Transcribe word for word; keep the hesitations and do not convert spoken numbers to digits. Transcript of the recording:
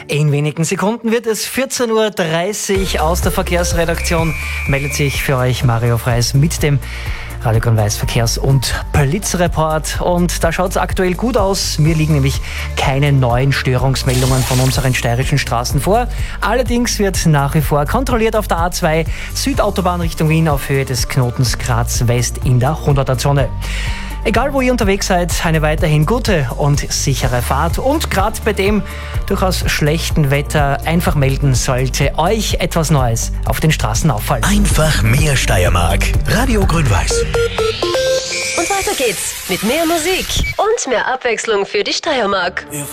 In wenigen Sekunden wird es vierzehn Uhr dreißig. Aus der Verkehrsredaktion meldet sich für euch Mario Freis mit dem Radio Grün-Weiß Verkehrs- und Blitzreport. Und da schaut es aktuell gut aus. Mir liegen nämlich keine neuen Störungsmeldungen von unseren steirischen Straßen vor. Allerdings wird nach wie vor kontrolliert auf der A zwei Südautobahn Richtung Wien auf Höhe des Knotens Graz West in der hunderter-Zone. Egal wo ihr unterwegs seid, eine weiterhin gute und sichere Fahrt. Und gerade bei dem durchaus schlechten Wetter einfach melden, sollte euch etwas Neues auf den Straßen auffallen. Einfach mehr Steiermark. Radio Grün-Weiß. Und weiter geht's mit mehr Musik und mehr Abwechslung für die Steiermark.